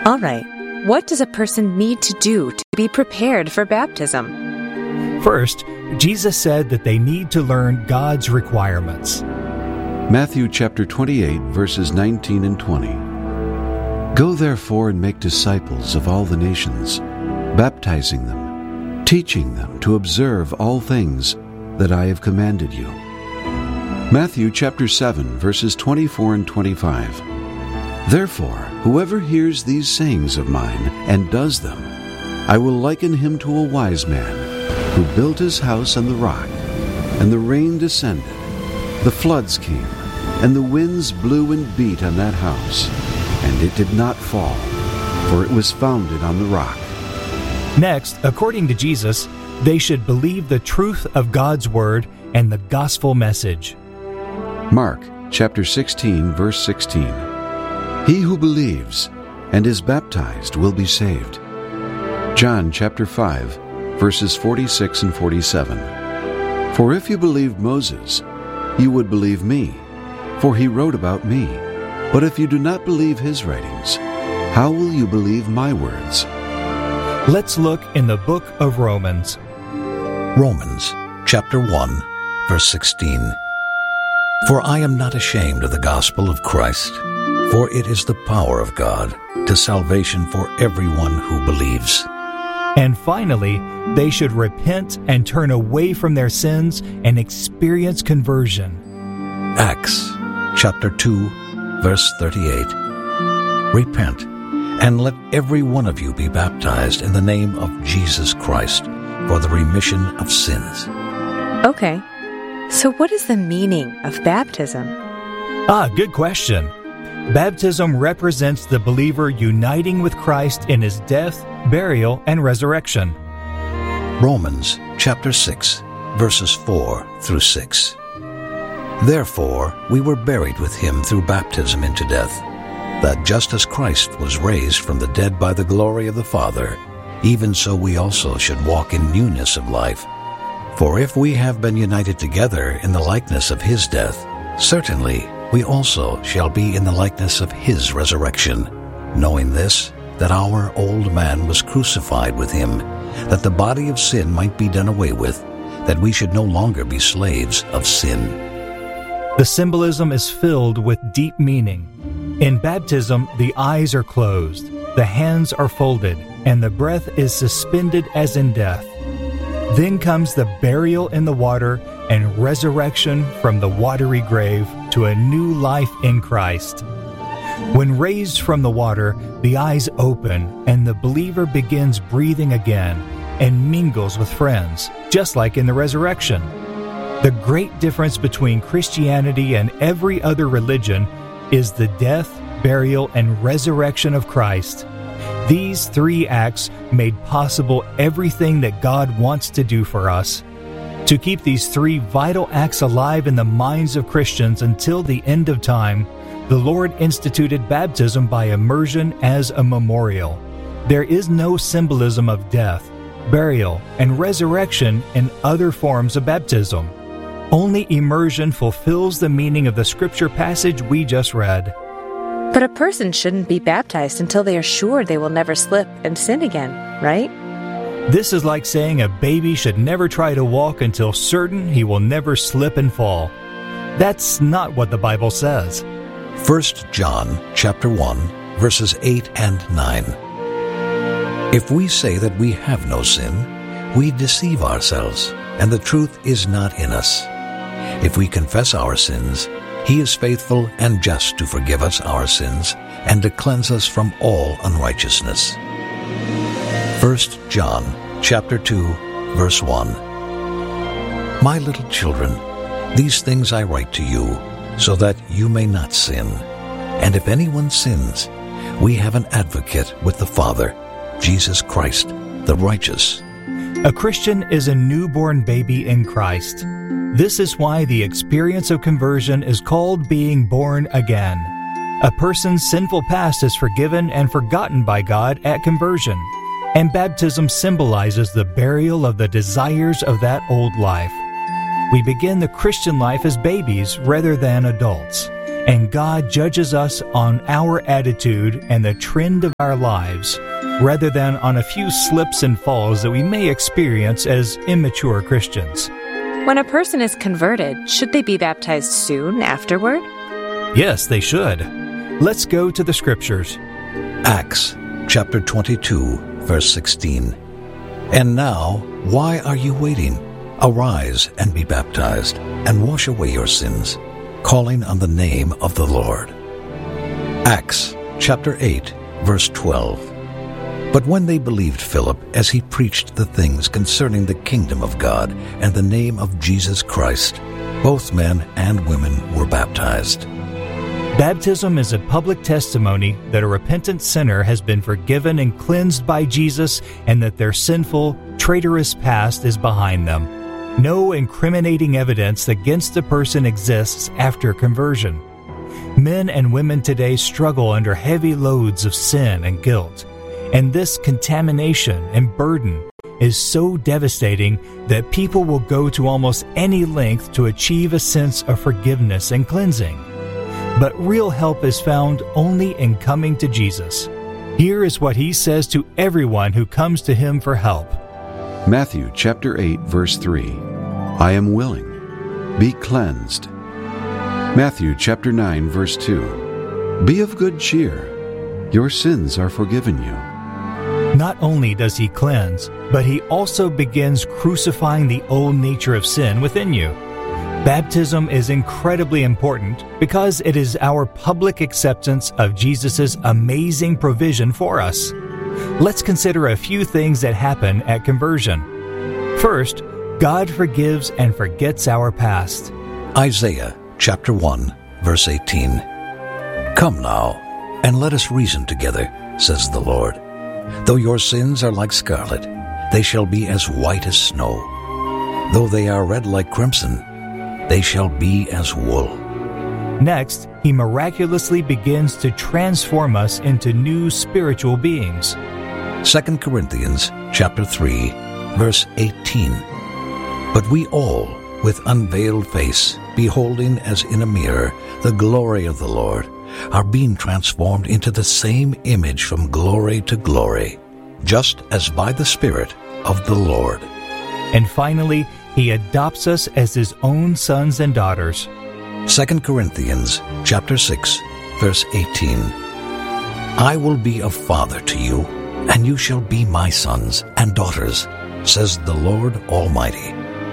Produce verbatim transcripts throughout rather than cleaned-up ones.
All right, what does a person need to do to be prepared for baptism? First, Jesus said that they need to learn God's requirements. Matthew chapter twenty-eight, verses nineteen and twenty. Go therefore and make disciples of all the nations, baptizing them, teaching them to observe all things that I have commanded you. Matthew chapter seven, verses twenty-four and twenty-five. Therefore, whoever hears these sayings of mine and does them, I will liken him to a wise man who built his house on the rock. And the rain descended, the floods came, and the winds blew and beat on that house, and it did not fall, for it was founded on the rock. Next, according to Jesus, they should believe the truth of God's word and the gospel message. Mark chapter sixteen, verse sixteen. He who believes and is baptized will be saved. John chapter five, verses forty-six and forty-seven. For if you believed Moses, you would believe me, for he wrote about me. But if you do not believe his writings, how will you believe my words? Let's look in the book of Romans. Romans chapter one, verse sixteen. For I am not ashamed of the gospel of Christ, for it is the power of God to salvation for everyone who believes. And finally, they should repent and turn away from their sins and experience conversion. Acts chapter two, verse thirty-eight. Repent, and let every one of you be baptized in the name of Jesus Christ for the remission of sins. Okay, so what is the meaning of baptism? Ah, good question. Baptism represents the believer uniting with Christ in his death, burial, and resurrection. Romans chapter six, verses four through six. Therefore we were buried with him through baptism into death, that just as Christ was raised from the dead by the glory of the Father, even so we also should walk in newness of life. For if we have been united together in the likeness of his death, certainly we also shall be in the likeness of his resurrection, knowing this, that our old man was crucified with him, that the body of sin might be done away with, that we should no longer be slaves of sin. The symbolism is filled with deep meaning. In baptism, the eyes are closed, the hands are folded, and the breath is suspended as in death. Then comes the burial in the water and resurrection from the watery grave to a new life in Christ. When raised from the water, the eyes open and the believer begins breathing again and mingles with friends, just like in the resurrection. The great difference between Christianity and every other religion is the death, burial, and resurrection of Christ. These three acts made possible everything that God wants to do for us. To keep these three vital acts alive in the minds of Christians until the end of time, the Lord instituted baptism by immersion as a memorial. There is no symbolism of death, burial, and resurrection in other forms of baptism. Only immersion fulfills the meaning of the scripture passage we just read. But a person shouldn't be baptized until they are sure they will never slip and sin again, right? This is like saying a baby should never try to walk until certain he will never slip and fall. That's not what the Bible says. First John chapter one, verses eight and nine. If we say that we have no sin, we deceive ourselves, and the truth is not in us. If we confess our sins, he is faithful and just to forgive us our sins and to cleanse us from all unrighteousness. First John chapter two, verse one. My little children, these things I write to you, so that you may not sin. And if anyone sins, we have an advocate with the Father, Jesus Christ, the righteous. A Christian is a newborn baby in Christ. This is why the experience of conversion is called being born again. A person's sinful past is forgiven and forgotten by God at conversion, and baptism symbolizes the burial of the desires of that old life. We begin the Christian life as babies rather than adults, and God judges us on our attitude and the trend of our lives, rather than on a few slips and falls that we may experience as immature Christians. When a person is converted, should they be baptized soon afterward? Yes, they should. Let's go to the Scriptures. Acts chapter twenty-two, verse sixteen. And now, why are you waiting? Arise and be baptized, and wash away your sins, calling on the name of the Lord. Acts chapter eight, verse twelve. But when they believed Philip as he preached the things concerning the kingdom of God and the name of Jesus Christ, both men and women were baptized. Baptism is a public testimony that a repentant sinner has been forgiven and cleansed by Jesus, and that their sinful, traitorous past is behind them. No incriminating evidence against a person exists after conversion. Men and women today struggle under heavy loads of sin and guilt, and this contamination and burden is so devastating that people will go to almost any length to achieve a sense of forgiveness and cleansing. But real help is found only in coming to Jesus. Here is what he says to everyone who comes to him for help. Matthew chapter eight, verse three. I am willing. Be cleansed. Matthew chapter nine, verse two. Be of good cheer. Your sins are forgiven you. Not only does he cleanse, but he also begins crucifying the old nature of sin within you. Baptism is incredibly important because it is our public acceptance of Jesus' amazing provision for us. Let's consider a few things that happen at conversion. First, God forgives and forgets our past. Isaiah chapter one, verse eighteen. Come now, and let us reason together, says the Lord. Though your sins are like scarlet, they shall be as white as snow. Though they are red like crimson, they shall be as wool. Next, he miraculously begins to transform us into new spiritual beings. Second Corinthians chapter three, verse eighteen. But we all, with unveiled face, beholding as in a mirror the glory of the Lord, are being transformed into the same image from glory to glory, just as by the Spirit of the Lord. And finally, he adopts us as his own sons and daughters. Second Corinthians chapter six, verse eighteen. I will be a father to you, and you shall be my sons and daughters, says the Lord Almighty.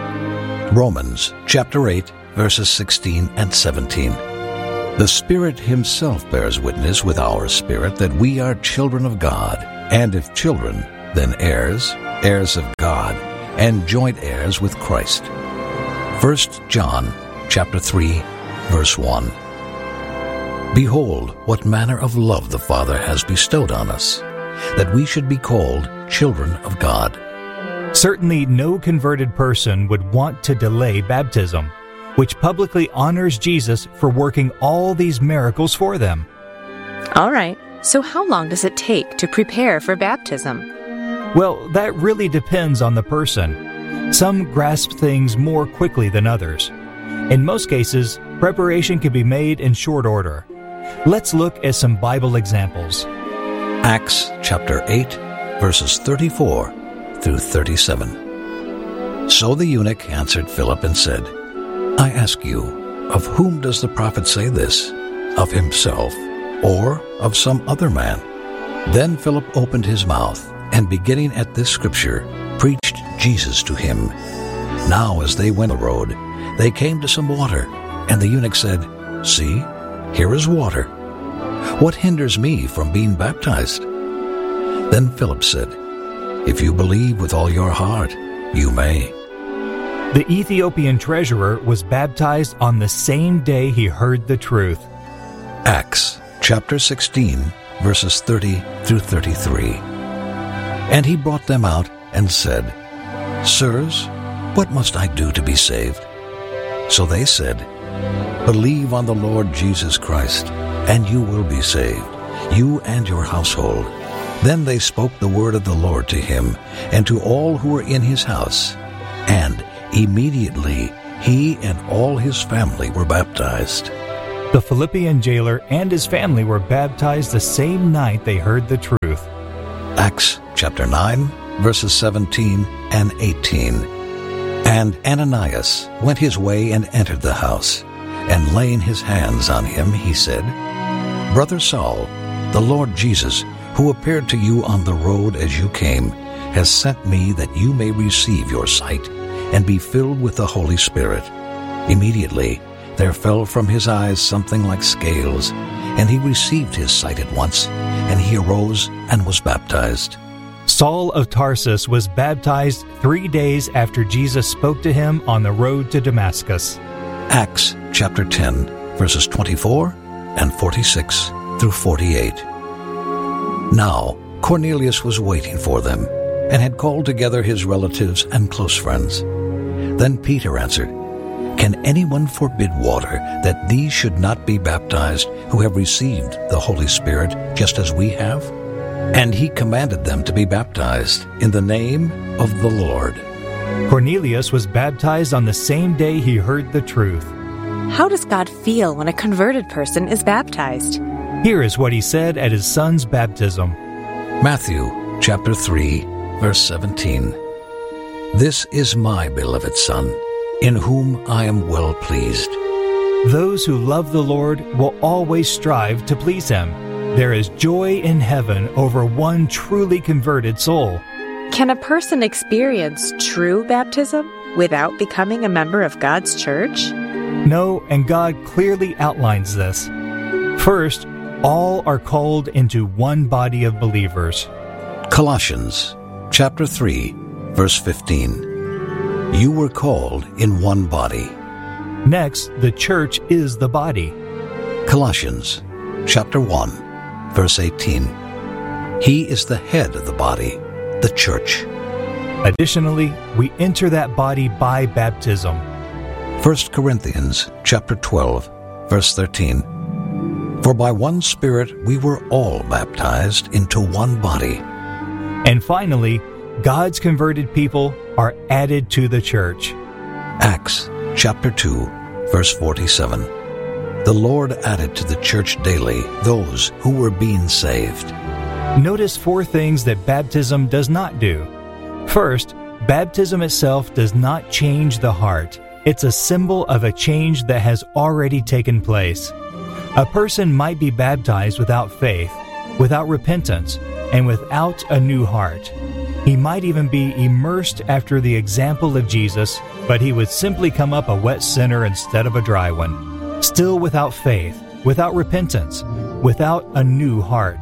Romans chapter eight, verses sixteen and seventeen. The Spirit himself bears witness with our spirit that we are children of God, and if children, then heirs, heirs of God, and joint heirs with Christ. First John chapter three, verse one. Behold, what manner of love the Father has bestowed on us, that we should be called children of God. Certainly no converted person would want to delay baptism, which publicly honors Jesus for working all these miracles for them. All right, so how long does it take to prepare for baptism? Well, that really depends on the person. Some grasp things more quickly than others. In most cases, preparation can be made in short order. Let's look at some Bible examples. Acts chapter eight, verses thirty-four through thirty-seven. So the eunuch answered Philip and said, I ask you, of whom does the prophet say this? Of himself, or of some other man? Then Philip opened his mouth, and beginning at this scripture, preached Jesus to him. Now as they went the road, they came to some water, and the eunuch said, See, here is water. What hinders me from being baptized? Then Philip said, If you believe with all your heart, you may. The Ethiopian treasurer was baptized on the same day he heard the truth. Acts chapter sixteen, verses thirty through thirty-three. And he brought them out and said, Sirs, what must I do to be saved? So they said, Believe on the Lord Jesus Christ, and you will be saved, you and your household. Then they spoke the word of the Lord to him and to all who were in his house. And immediately he and all his family were baptized. The Philippian jailer and his family were baptized the same night they heard the truth. Acts chapter nine, verses seventeen and eighteen. And Ananias went his way and entered the house, and laying his hands on him, he said, Brother Saul, the Lord Jesus, who appeared to you on the road as you came, has sent me that you may receive your sight and be filled with the Holy Spirit. Immediately there fell from his eyes something like scales, and he received his sight at once, and he arose and was baptized. Saul of Tarsus was baptized three days after Jesus spoke to him on the road to Damascus. Acts chapter ten, verses twenty-four and forty-six through forty-eight. Now Cornelius was waiting for them, and had called together his relatives and close friends. Then Peter answered, Can anyone forbid water that these should not be baptized who have received the Holy Spirit just as we have? And he commanded them to be baptized in the name of the Lord. Cornelius was baptized on the same day he heard the truth. How does God feel when a converted person is baptized? Here is what he said at his son's baptism. Matthew chapter three, verse seventeen. This is my beloved Son, in whom I am well pleased. Those who love the Lord will always strive to please him. There is joy in heaven over one truly converted soul. Can a person experience true baptism without becoming a member of God's church? No, and God clearly outlines this. First, all are called into one body of believers. Colossians chapter three, verse fifteen. You were called in one body. Next, the church is the body. Colossians chapter one, verse eighteen. He is the head of the body, the church. Additionally, we enter that body by baptism. First Corinthians chapter twelve, verse thirteen. For by one Spirit we were all baptized into one body. And finally, God's converted people are added to the church. Acts chapter two, verse forty-seven. The Lord added to the church daily those who were being saved. Notice four things that baptism does not do. First, baptism itself does not change the heart. It's a symbol of a change that has already taken place. A person might be baptized without faith, without repentance, and without a new heart. He might even be immersed after the example of Jesus, but he would simply come up a wet sinner instead of a dry one. Still without faith, without repentance, without a new heart.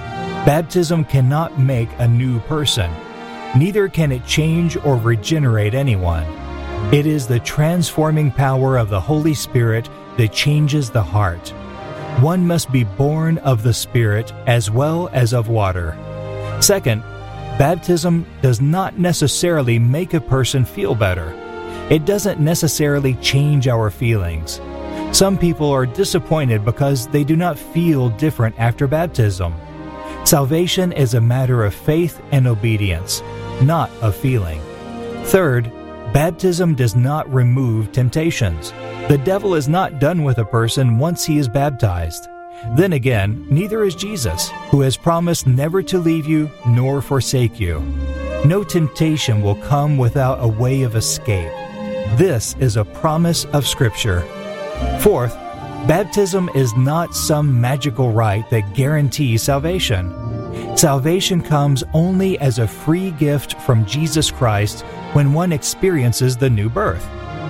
Baptism cannot make a new person. Neither can it change or regenerate anyone. It is the transforming power of the Holy Spirit that changes the heart. One must be born of the Spirit as well as of water. Second, baptism does not necessarily make a person feel better. It doesn't necessarily change our feelings. Some people are disappointed because they do not feel different after baptism. Salvation is a matter of faith and obedience, not of feeling. Third, baptism does not remove temptations. The devil is not done with a person once he is baptized. Then again, neither is Jesus, who has promised never to leave you nor forsake you. No temptation will come without a way of escape. This is a promise of Scripture. Fourth, baptism is not some magical rite that guarantees salvation. Salvation comes only as a free gift from Jesus Christ when one experiences the new birth.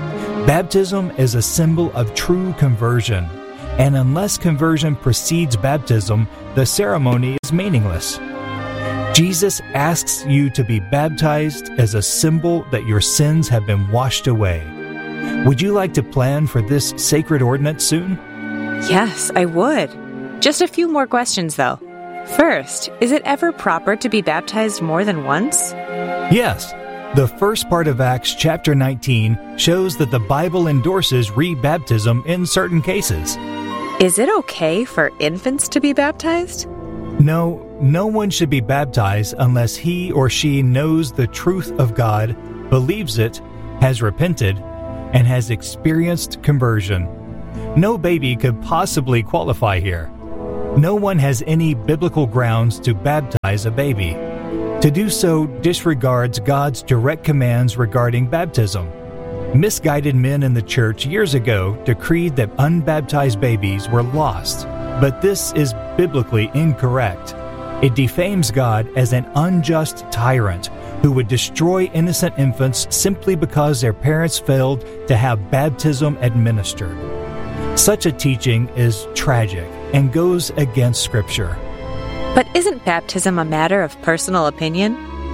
Baptism is a symbol of true conversion, and unless conversion precedes baptism, the ceremony is meaningless. Jesus asks you to be baptized as a symbol that your sins have been washed away. Would you like to plan for this sacred ordinance soon? Yes, I would. Just a few more questions, though. First, is it ever proper to be baptized more than once? Yes. The first part of Acts chapter nineteen shows that the Bible endorses rebaptism in certain cases. Is it okay for infants to be baptized? No, no one should be baptized unless he or she knows the truth of God, believes it, has repented, and has experienced conversion. No baby could possibly qualify here. No one has any biblical grounds to baptize a baby. To do so disregards God's direct commands regarding baptism. Misguided men in the church years ago decreed that unbaptized babies were lost, but this is biblically incorrect. It defames God as an unjust tyrant who would destroy innocent infants simply because their parents failed to have baptism administered. Such a teaching is tragic and goes against Scripture. But isn't baptism a matter of personal opinion?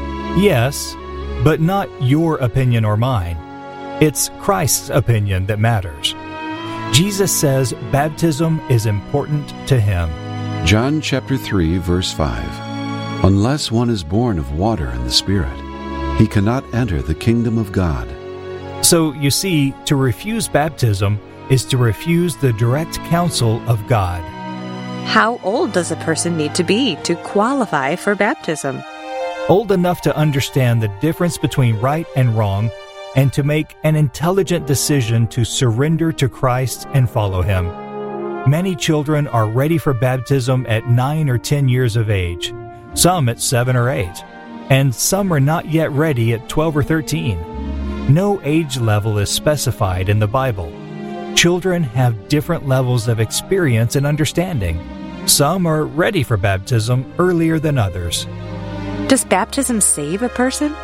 Yes, but not your opinion or mine. It's Christ's opinion that matters. Jesus says baptism is important to him. John chapter three, verse five. Unless one is born of water and the Spirit, he cannot enter the kingdom of God. So, you see, to refuse baptism is to refuse the direct counsel of God. How old does a person need to be to qualify for baptism? Old enough to understand the difference between right and wrong, and to make an intelligent decision to surrender to Christ and follow Him. Many children are ready for baptism at nine or ten years of age, some at seven or eight, and some are not yet ready at twelve or thirteen. No age level is specified in the Bible. Children have different levels of experience and understanding. Some are ready for baptism earlier than others. Does baptism save a person?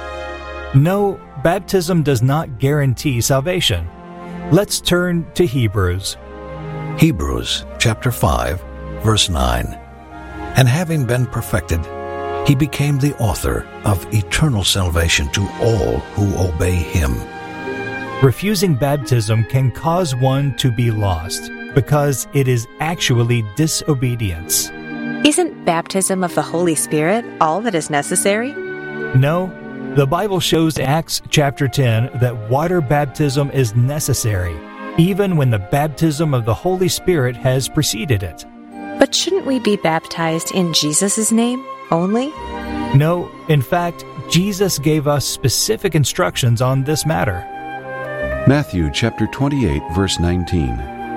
No, baptism does not guarantee salvation. Let's turn to Hebrews. Hebrews chapter five, verse nine. And having been perfected, he became the author of eternal salvation to all who obey him. Refusing baptism can cause one to be lost because it is actually disobedience. Isn't baptism of the Holy Spirit all that is necessary? No, the Bible shows in Acts chapter ten that water baptism is necessary, even when the baptism of the Holy Spirit has preceded it. But shouldn't we be baptized in Jesus' name only? No, in fact, Jesus gave us specific instructions on this matter. Matthew chapter twenty-eight, verse nineteen.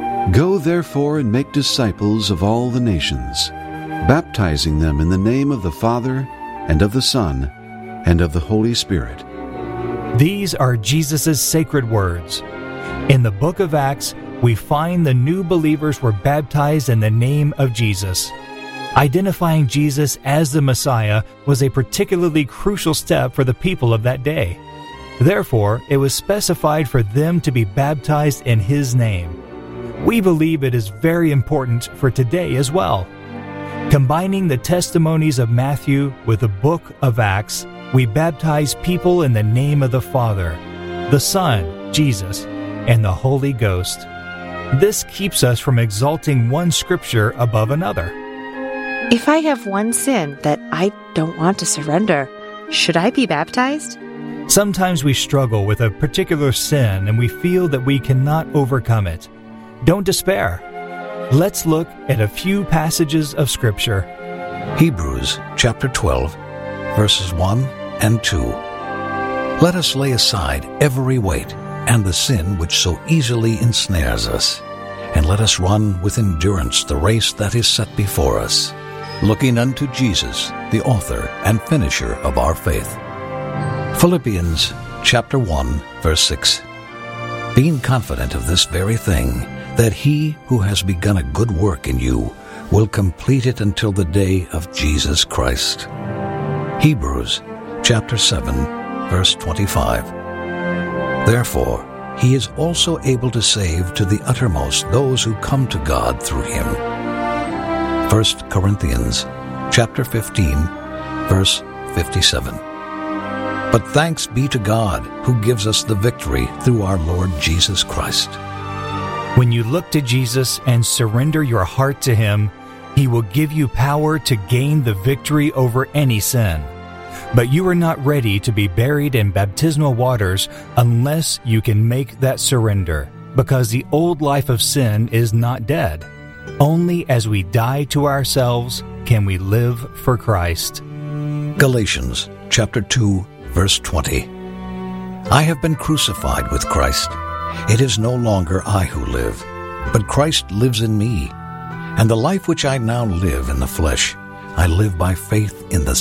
Go therefore and make disciples of all the nations, baptizing them in the name of the Father, and of the Son, and of the Holy Spirit. These are Jesus' sacred words. In the book of Acts, we find the new believers were baptized in the name of Jesus. Identifying Jesus as the Messiah was a particularly crucial step for the people of that day. Therefore, it was specified for them to be baptized in His name. We believe it is very important for today as well. Combining the testimonies of Matthew with the book of Acts, we baptize people in the name of the Father, the Son, Jesus, and the Holy Ghost. This keeps us from exalting one scripture above another. If I have one sin that I don't want to surrender, should I be baptized? Sometimes we struggle with a particular sin and we feel that we cannot overcome it. Don't despair. Let's look at a few passages of Scripture. Hebrews chapter twelve, verses one and two. Let us lay aside every weight and the sin which so easily ensnares us, and let us run with endurance the race that is set before us, looking unto Jesus, the author and finisher of our faith. Philippians chapter one, verse six. Being confident of this very thing, that he who has begun a good work in you will complete it until the day of Jesus Christ. Hebrews chapter seven, verse twenty-five. Therefore, he is also able to save to the uttermost those who come to God through him. First Corinthians chapter fifteen, verse fifty-seven. But thanks be to God who gives us the victory through our Lord Jesus Christ. When you look to Jesus and surrender your heart to Him, He will give you power to gain the victory over any sin. But you are not ready to be buried in baptismal waters unless you can make that surrender, because the old life of sin is not dead. Only as we die to ourselves can we live for Christ. Galatians chapter two, verse twenty. I have been crucified with Christ. It is no longer I who live, but Christ lives in me. And the life which I now live in the flesh, I live by faith in the